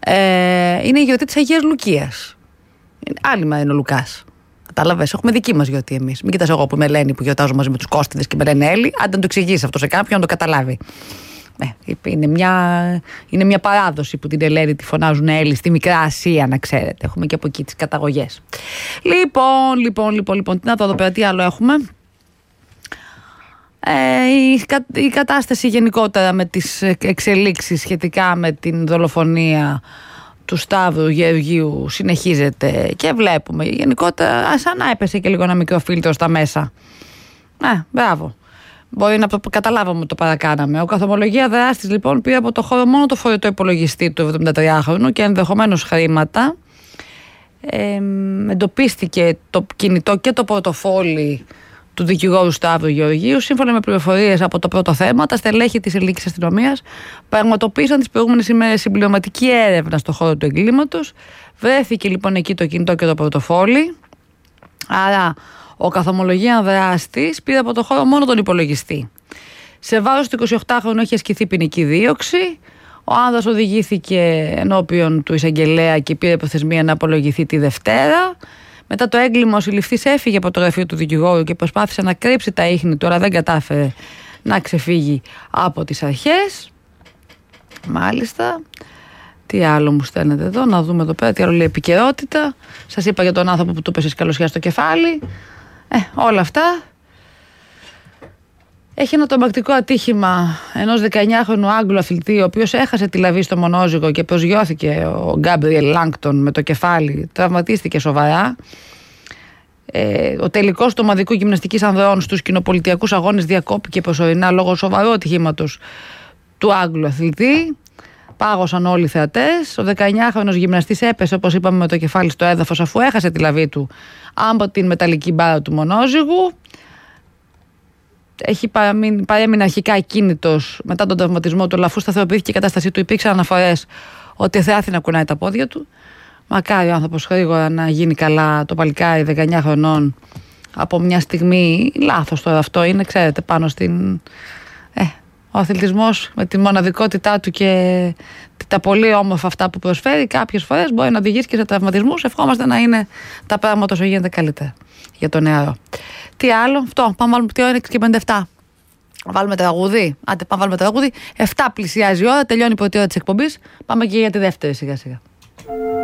Είναι η γιορτή της Αγίας Λουκίας. Άλλη μέρα είναι ο Λουκάς. Κατάλαβες, έχουμε δική μας γιορτή εμείς. Μην κοιτάς εγώ που είμαι Ελένη που γιορτάζω μαζί με τους Κώστιδες και με λένε Έλλη, αν δεν το εξηγήσει αυτό σε κάποιον, να το καταλάβει. Είναι μια παράδοση που την Ελένη τη φωνάζουν Έλλη στη Μικρά Ασία, να ξέρετε. Έχουμε και από εκεί τις καταγωγές. Λοιπόν, τι να το δω πέρα, τι άλλο έχουμε. Η κατάσταση γενικότερα με τις εξελίξεις σχετικά με την δολοφονία του Σταύρου Γεωργίου συνεχίζεται και βλέπουμε γενικότερα σαν να έπεσε και λίγο ένα μικρό φίλτρο στα μέσα. Μπράβο. Μπορεί να καταλάβαμε το παρακάναμε. Ο καθομολογία δράστης λοιπόν πήρε από το χώρο μόνο το φορητό υπολογιστή του 73χρονου και ενδεχομένως χρήματα. Εντοπίστηκε το κινητό και το πορτοφόλι του δικηγόρου Σταύρου Γεωργίου. Σύμφωνα με πληροφορίες από το πρώτο θέμα, τα στελέχη της ελληνικής αστυνομίας πραγματοποίησαν τις προηγούμενες ημέρες συμπληρωματική έρευνα στον χώρο του εγκλήματος. Βρέθηκε λοιπόν εκεί το κινητό και το πορτοφόλι. Άρα ο καθομολογία δράστης πήρε από το χώρο μόνο τον υπολογιστή. Σε βάρος του 28χρονου έχει ασκηθεί ποινική δίωξη. Ο άνδρας οδηγήθηκε ενώπιον του εισαγγελέα και πήρε προθεσμία να απολογηθεί τη Δευτέρα. Μετά το έγκλημα, ο συλληφθής έφυγε από το γραφείο του δικηγόρου και προσπάθησε να κρύψει τα ίχνη του, αλλά δεν κατάφερε να ξεφύγει από τις αρχές. Μάλιστα. Τι άλλο μου στέλνετε εδώ, να δούμε εδώ πέρα, τι άλλο λέει επικαιρότητα. Σας είπα για τον άνθρωπο που του πέσε σκαλωσιά στο κεφάλι. Όλα αυτά. Έχει ένα τρομακτικό ατύχημα ενός 19χρονου Άγγλου αθλητή, ο οποίος έχασε τη λαβή στο μονόζυγο και προσγειώθηκε ο Γκάμπριελ Λάγκτον με το κεφάλι, τραυματίστηκε σοβαρά. Ο τελικός του ομαδικού γυμναστικής ανδρών στους κοινοπολιτιακούς αγώνες διακόπηκε προσωρινά λόγω σοβαρού ατυχήματος του Άγγλου αθλητή. Πάγωσαν όλοι οι θεατές. Ο 19χρονος γυμναστής έπεσε, όπως είπαμε, με το κεφάλι στο έδαφος αφού έχασε τη λαβή του από την μεταλλική μπάρα του μονόζυγου. Παρέμεινε αρχικά ακίνητος μετά τον τραυματισμό του, αλλά αφού σταθεροποιήθηκε η κατάστασή του, υπήρξαν αναφορές ότι θα έρθει να κουνάει τα πόδια του. Μακάρι ο άνθρωπος γρήγορα να γίνει καλά, το παλικάρι 19 χρονών, από μια στιγμή. Λάθος τώρα αυτό είναι, ξέρετε, πάνω στην. Ο αθλητισμός με τη μοναδικότητά του και τα πολύ όμορφα αυτά που προσφέρει, κάποιες φορές μπορεί να οδηγήσει και σε τραυματισμούς. Ευχόμαστε να είναι τα πράγματα όσο γίνεται καλύτερα για τον νεαρό. Τι άλλο, αυτό. Πάμε βάλουμε τι ώρα, 6:57. Βάλουμε τραγούδι. Άντε, πάμε βάλουμε τραγούδι. 7 πλησιάζει η ώρα, τελειώνει η πρώτη ώρα της εκπομπής. Πάμε και για τη δεύτερη σιγά-σιγά.